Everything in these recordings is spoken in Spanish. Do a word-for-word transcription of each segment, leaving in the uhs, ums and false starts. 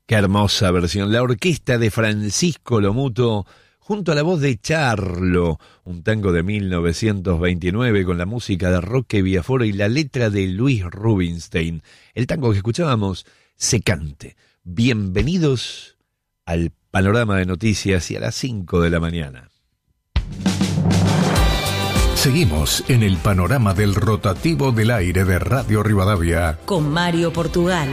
Qué hermosa versión. La orquesta de Francisco Lomuto, junto a la voz de Charlo, un tango de mil novecientos veintinueve con la música de Roque Biaforo y la letra de Luis Rubinstein. El tango que escuchábamos, Secante. Bienvenidos al panorama de noticias y a las cinco de la mañana. Seguimos en el panorama del rotativo del aire de Radio Rivadavia con Mario Portugal.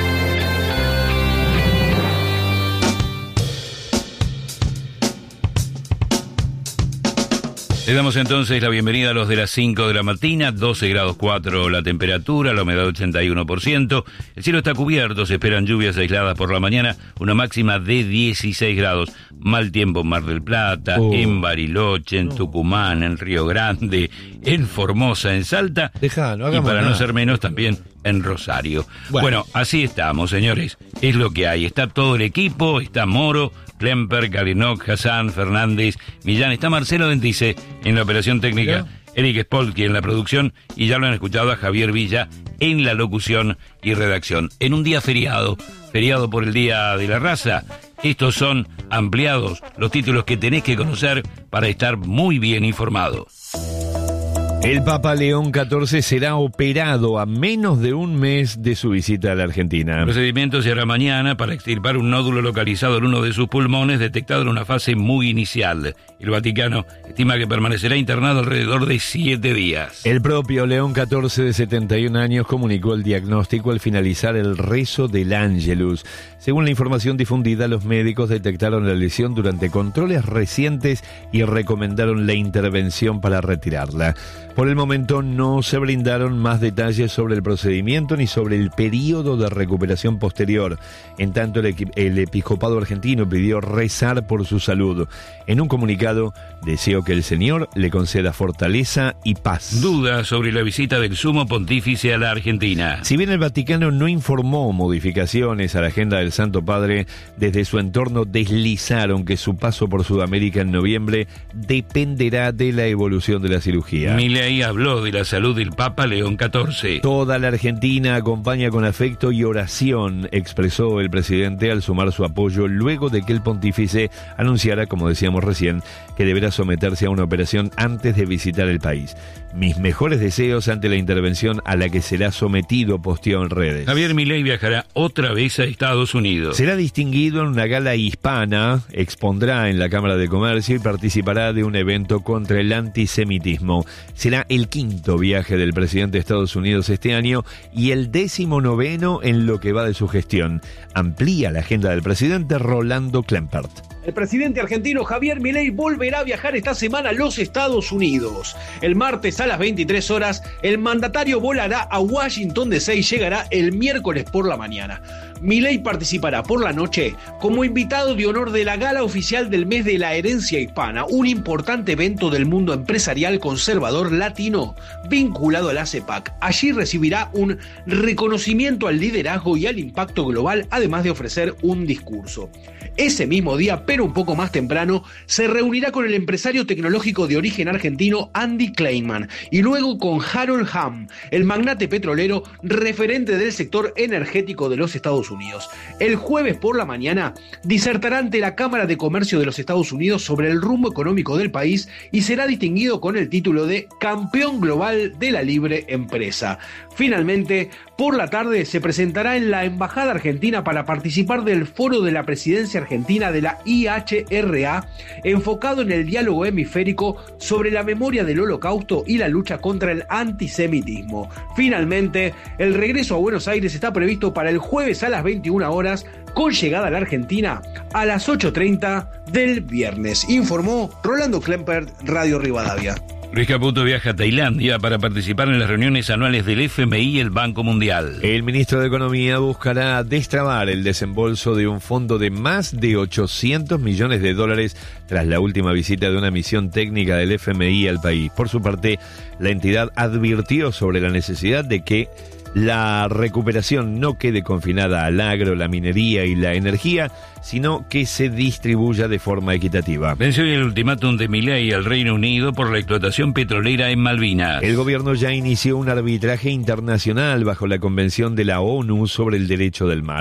Le damos entonces la bienvenida a los de las cinco de la mañana, doce grados cuatro la temperatura, la humedad ochenta y uno por ciento. El cielo está cubierto, se esperan lluvias aisladas por la mañana, una máxima de dieciséis grados. Mal tiempo en Mar del Plata, oh. en Bariloche, en Tucumán, en Río Grande, en Formosa, en Salta. Dejá, no y para nada. no ser menos también en Rosario. Bueno. bueno, así estamos, señores. Es lo que hay. Está todo el equipo, está Moro, Klemper, Kalinok, Hassan, Fernández, Millán, está Marcelo Dentice en la operación técnica, ¿Pero? Eric Spolky en la producción, y ya lo han escuchado a Javier Villa en la locución y redacción. En un día feriado, feriado por el Día de la Raza, estos son ampliados los títulos que tenés que conocer para estar muy bien informado. El Papa León catorce será operado a menos de un mes de su visita a la Argentina. El procedimiento se hará mañana para extirpar un nódulo localizado en uno de sus pulmones, detectado en una fase muy inicial. El Vaticano estima que permanecerá internado alrededor de siete días. El propio León catorce, de setenta y un años, comunicó el diagnóstico al finalizar el rezo del Ángelus. Según la información difundida, los médicos detectaron la lesión durante controles recientes y recomendaron la intervención para retirarla. Por el momento no se brindaron más detalles sobre el procedimiento ni sobre el periodo de recuperación posterior. En tanto, el, el episcopado argentino pidió rezar por su salud. En un comunicado, deseó que el Señor le conceda fortaleza y paz. Dudas sobre la visita del sumo pontífice a la Argentina. Si bien el Vaticano no informó modificaciones a la agenda del Santo Padre, desde su entorno deslizaron que su paso por Sudamérica en noviembre dependerá de la evolución de la cirugía. Milei habló de la salud del Papa León catorce. Toda la Argentina acompaña con afecto y oración, expresó el presidente al sumar su apoyo luego de que el pontífice anunciara, como decíamos recién, que deberá someterse a una operación antes de visitar el país. Mis mejores deseos ante la intervención a la que será sometido, posteó en redes. Javier Milei viajará otra vez a Estados Unidos. Será distinguido en una gala hispana, expondrá en la Cámara de Comercio y participará de un evento contra el antisemitismo. Será el quinto viaje del presidente de Estados Unidos este año y el décimo noveno en lo que va de su gestión. Amplía la agenda del presidente Rolando Klempert. El presidente argentino Javier Milei volverá a viajar esta semana a los Estados Unidos. El martes a las veintitrés horas, el mandatario volará a Washington D C y llegará el miércoles por la mañana. Milei participará por la noche como invitado de honor de la gala oficial del mes de la herencia hispana, un importante evento del mundo empresarial conservador latino vinculado a la CEPAC. Allí recibirá un reconocimiento al liderazgo y al impacto global, además de ofrecer un discurso. Ese mismo día, pero un poco más temprano, se reunirá con el empresario tecnológico de origen argentino Andy Kleinman y luego con Harold Hamm, el magnate petrolero referente del sector energético de los Estados Unidos. El jueves por la mañana disertará ante la Cámara de Comercio de los Estados Unidos sobre el rumbo económico del país y será distinguido con el título de Campeón Global de la Libre Empresa. Finalmente, por la tarde se presentará en la Embajada Argentina para participar del Foro de la Presidencia Argentina de la I H R A, enfocado en el diálogo hemisférico sobre la memoria del Holocausto y la lucha contra el antisemitismo. Finalmente, el regreso a Buenos Aires está previsto para el jueves a las veintiuna horas, con llegada a la Argentina a las ocho treinta del viernes, informó Rolando Klempert, Radio Rivadavia. Luis Caputo viaja a Tailandia para participar en las reuniones anuales del F M I y el Banco Mundial. El ministro de Economía buscará destrabar el desembolso de un fondo de más de ochocientos millones de dólares tras la última visita de una misión técnica del F M I al país. Por su parte, la entidad advirtió sobre la necesidad de que la recuperación no quede confinada al agro, la minería y la energía, sino que se distribuya de forma equitativa. Venció el ultimátum de Milei al Reino Unido por la explotación petrolera en Malvinas. El gobierno ya inició un arbitraje internacional bajo la Convención de la ONU sobre el Derecho del Mar.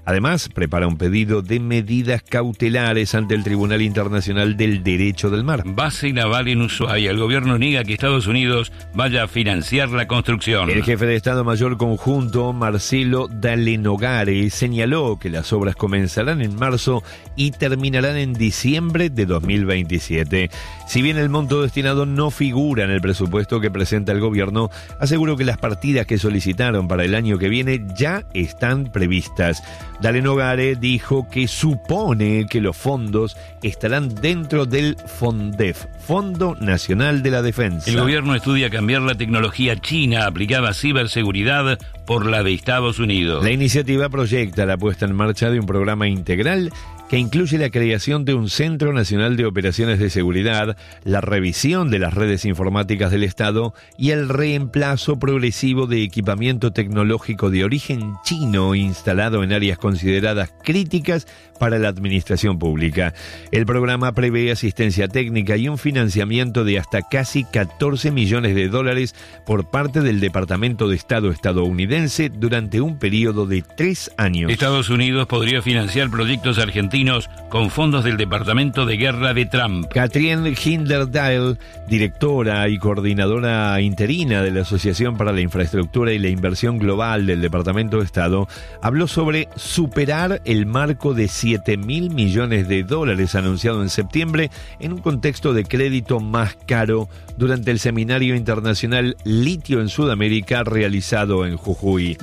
Además, prepara un pedido de medidas cautelares ante el Tribunal Internacional del Derecho del Mar. Base naval en Ushuaia. El gobierno niega que Estados Unidos vaya a financiar la construcción. El jefe de Estado Mayor Conjunto, Marcelo Dalenogare, señaló que las obras comenzarán en marzo y terminarán en diciembre de dos mil veintisiete. Si bien el monto destinado no figura en el presupuesto que presenta el gobierno, aseguró que las partidas que solicitaron para el año que viene ya están previstas. Dalenogare dijo que supone que los fondos estarán dentro del FONDEF, Fondo Nacional de la Defensa. El gobierno estudia cambiar la tecnología china aplicada a ciberseguridad por la de Estados Unidos. La iniciativa proyecta la puesta en marcha de un programa integral que incluye la creación de un Centro Nacional de Operaciones de Seguridad, la revisión de las redes informáticas del Estado y el reemplazo progresivo de equipamiento tecnológico de origen chino instalado en áreas consideradas críticas para la administración pública. El programa prevé asistencia técnica y un financiamiento de hasta casi catorce millones de dólares por parte del Departamento de Estado estadounidense durante un periodo de tres años. Estados Unidos podría financiar proyectos argentinos con fondos del Departamento de Guerra de Trump. Catherine Hinderdale, directora y coordinadora interina de la Asociación para la Infraestructura y la Inversión Global del Departamento de Estado, habló sobre superar el marco de siete mil millones de dólares anunciado en septiembre en un contexto de crédito más caro durante el Seminario Internacional Litio en Sudamérica realizado en Jujuy.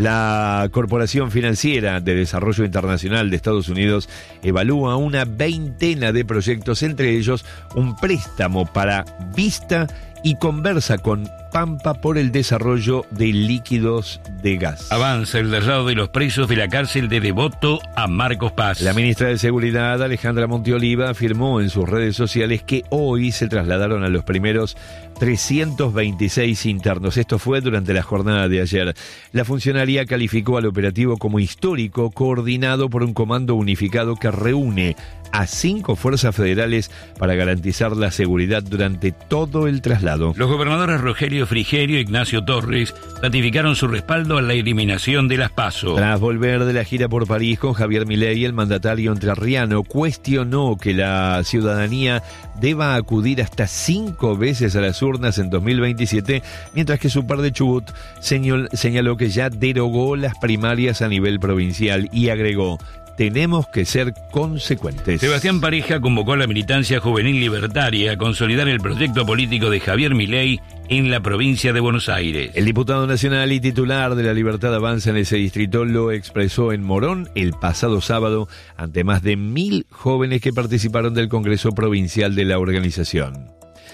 La Corporación Financiera de Desarrollo Internacional de Estados Unidos evalúa una veintena de proyectos, entre ellos un préstamo para Vista, y conversa con Pampa por el desarrollo de líquidos de gas. Avanza el traslado de los presos de la cárcel de Devoto a Marcos Paz. La ministra de Seguridad, Alejandra Monteoliva, afirmó en sus redes sociales que hoy se trasladaron a los primeros trescientos veintiséis internos. Esto fue durante la jornada de ayer. La funcionaria calificó al operativo como histórico, coordinado por un comando unificado que reúne a cinco fuerzas federales para garantizar la seguridad durante todo el traslado. Los gobernadores Rogelio Frigerio e Ignacio Torres ratificaron su respaldo a la eliminación de las PASO. Tras volver de la gira por París con Javier Milei, el mandatario entrerriano cuestionó que la ciudadanía deba acudir hasta cinco veces a las urnas en dos mil veintisiete, mientras que su par de Chubut señal, señaló que ya derogó las primarias a nivel provincial y agregó: tenemos que ser consecuentes. Sebastián Pareja convocó a la militancia juvenil libertaria a consolidar el proyecto político de Javier Milei en la provincia de Buenos Aires. El diputado nacional y titular de La Libertad Avanza en ese distrito lo expresó en Morón el pasado sábado ante más de mil jóvenes que participaron del Congreso Provincial de la organización.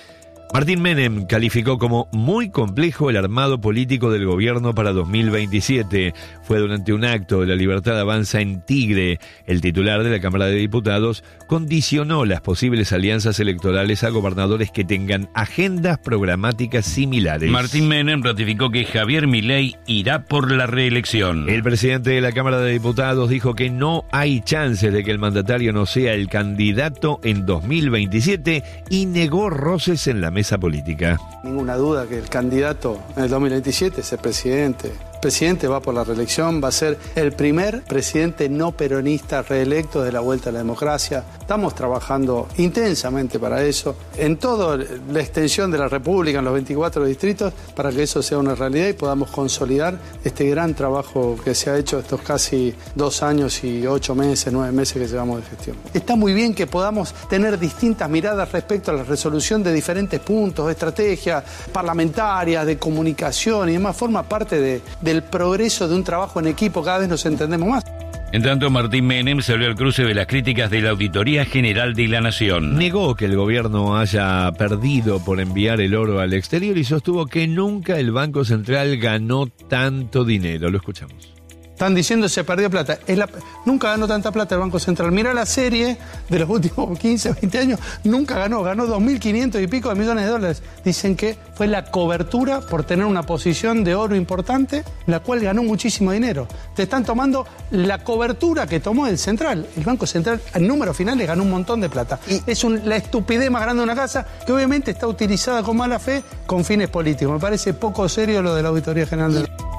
Martín Menem calificó como muy complejo el armado político del gobierno para dos mil veintisiete. Fue durante un acto de La Libertad Avanza en Tigre. El titular de la Cámara de Diputados condicionó las posibles alianzas electorales a gobernadores que tengan agendas programáticas similares. Martín Menem ratificó que Javier Milei irá por la reelección. El presidente de la Cámara de Diputados dijo que no hay chances de que el mandatario no sea el candidato en dos mil veintisiete y negó roces en la mesa política. Ninguna duda que el candidato en el dos mil veintisiete es el presidente. El presidente va por la reelección, va a ser el primer presidente no peronista reelecto de la vuelta a la democracia. Estamos trabajando intensamente para eso, en toda la extensión de la República, en los veinticuatro distritos, para que eso sea una realidad y podamos consolidar este gran trabajo que se ha hecho estos casi dos años y ocho meses, nueve meses que llevamos de gestión. Está muy bien que podamos tener distintas miradas respecto a la resolución de diferentes puntos, de estrategias parlamentarias, de comunicación y demás. Forma parte de, de el progreso de un trabajo en equipo, cada vez nos entendemos más. En tanto, Martín Menem salió al cruce de las críticas de la Auditoría General de la Nación. Negó que el gobierno haya perdido por enviar el oro al exterior y sostuvo que nunca el Banco Central ganó tanto dinero. Lo escuchamos. Están diciendo se perdió plata. Es la, nunca ganó tanta plata el Banco Central. Mirá la serie de los últimos quince, veinte años. Nunca ganó. Ganó dos mil quinientos y pico de millones de dólares. Dicen que fue la cobertura por tener una posición de oro importante, la cual ganó muchísimo dinero. Te están tomando la cobertura que tomó el Central. El Banco Central, en números finales, ganó un montón de plata. Y es un, la estupidez más grande de una casa que obviamente está utilizada con mala fe con fines políticos. Me parece poco serio lo de la Auditoría General de la Nación.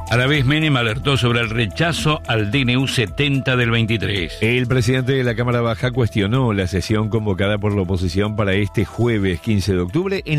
A la vez, Menem alertó sobre el rechazo al D N U setenta del veintitrés. El presidente de la Cámara Baja cuestionó la sesión convocada por la oposición para este jueves quince de octubre en